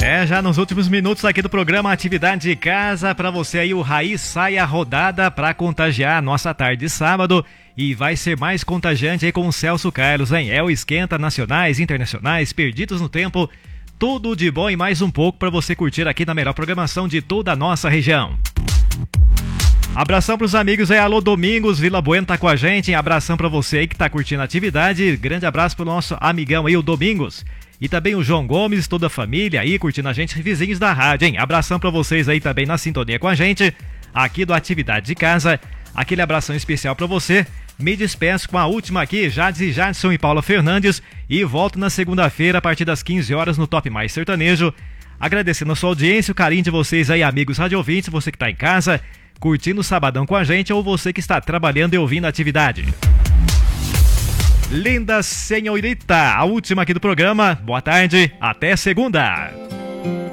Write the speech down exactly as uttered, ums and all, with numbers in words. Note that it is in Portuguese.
É, já nos últimos minutos aqui do programa Atividade de Casa, para você aí o Raiz Saia Rodada para contagiar a nossa tarde de sábado e vai ser mais contagiante aí com o Celso Carlos, hein? É o Esquenta nacionais, internacionais, perdidos no tempo, tudo de bom e mais um pouco para você curtir aqui na melhor programação de toda a nossa região. Abração pros amigos aí, alô Domingos, Vila Bueno tá com a gente, hein? Abração pra você aí que tá curtindo a atividade, grande abraço pro nosso amigão aí, o Domingos. E também o João Gomes, toda a família aí curtindo a gente, vizinhos da rádio, hein? Abração pra vocês aí também na sintonia com a gente, aqui do Atividade de Casa, aquele abração especial pra você. Me despeço com a última aqui, Jades e Jadson e Paula Fernandes, e volto na segunda-feira a partir das quinze horas no Top Mais Sertanejo, agradecendo a sua audiência, o carinho de vocês aí, amigos radiovintes, você que tá em casa, curtindo o sabadão com a gente, ou você que está trabalhando e ouvindo a atividade. Linda senhorita, a última aqui do programa. Boa tarde, até segunda.